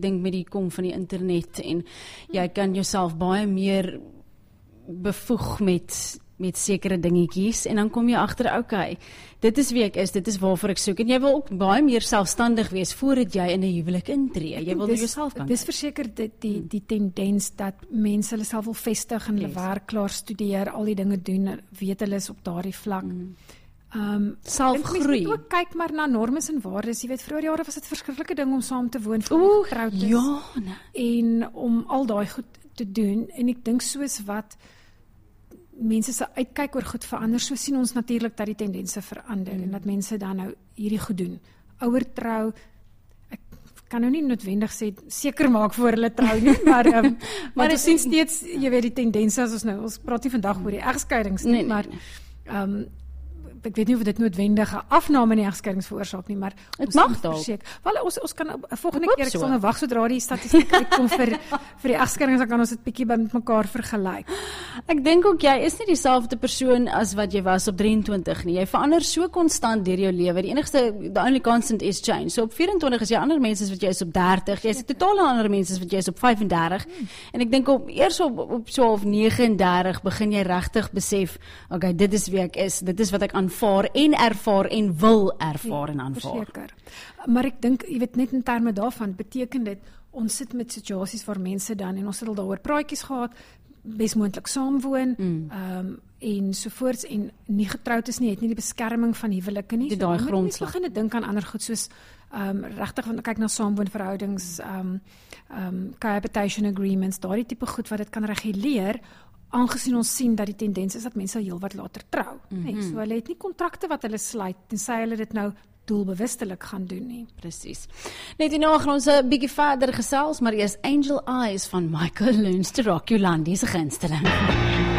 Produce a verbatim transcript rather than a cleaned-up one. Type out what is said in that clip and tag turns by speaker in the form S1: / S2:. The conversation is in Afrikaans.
S1: dink met die kom van die internet en jy kan jouself baie meer bevoeg met met sekere dingetjies en dan kom jy agter, okay, dit is wie ek is, dit is waarvoor ek soek en jy wil ook baie meer selfstandig wees voordat jy in 'n huwelik intree. Jy wil
S2: dis,
S1: jouself kan.
S2: Dis verseker die die die tendens dat mense hulle self wil vestig en hulle
S1: Yes.
S2: werk klaar studeer, al die dinge doen, weet hulle is op daardie vlak. Mm. Um,
S1: Selfgroei.
S2: Ook kyk maar na normes en waardes. Jy weet, vroeër jare was dit 'n verskriklike ding om saam te woon voor
S1: Oeh,
S2: getroud is.
S1: ja, nee.
S2: En om al daai goed te doen. En ek dink soos wat mense se uitkyk oor goed verander, so sien ons natuurlik dat die tendense verander mm. en dat mense dan nou hierdie goed doen. Ouer trou, ek kan nou nie noodwendig sê seker maak voor hulle trou nie, maar um, maar ons sien steeds, jy weet, die tendense as ons nou, ons praat nie vandag oor die egskeidings nie, nee, nee, maar ehm um, ek weet nie of dit noodwendige afname in die egskeidings veroorsaak nie, maar
S1: dit mag dalk.
S2: Wel, ons ons kan volgende keer ek sal nou wag sodra die statistiek uitkom vir vir die egskeidings, dan kan ons dit bietjie met mekaar vergelyk.
S1: Ek dink ook jy is nie dieselfde persoon as wat jy was op drieëntwintig nie. Jy verander so konstant deur jou lewe. Die enigste, the only constant is change. So op vyf-en-twintig is jy ander mense as wat jy is op dertig. Jy is totaal ander mense as wat jy is op vyf en dertig. Hmm. En ek dink op eers op op so of neges en dertig begin jy regtig besef, okay, dit is wie ek is. Dit is wat ek aan aanvaar en ervaar en wil ervaar ja, en aanvaar.
S2: Verseker. Maar ek dink, jy weet, net in terme daarvan, beteken dit, ons sit met situasies waar mense dan, en ons het al daaroor praatjies gehad, bes moontlik saamwoon, mm. um, en sovoorts, en nie getroud is nie, het nie die beskerming van huwelike nie.
S1: Die daai
S2: so,
S1: grondslag.
S2: Begin dink aan ander goed, soos um, regtig, want kyk na saamwoonverhoudings, um, um, cohabitation agreements, daardie tipe goed wat dit kan reguleer, aangesien ons sien dat die tendens is dat mense heel wat later trou. Mm-hmm. Nee, so hulle het nie kontrakte wat hulle sluit, tensy hulle dit nou doelbewustelik gaan doen nie.
S1: Presies. Net hierna gaan ons 'n bietjie verder gesels, maar eers Angel Eyes van Michael Learns to Rock Yolandi se gunsteling.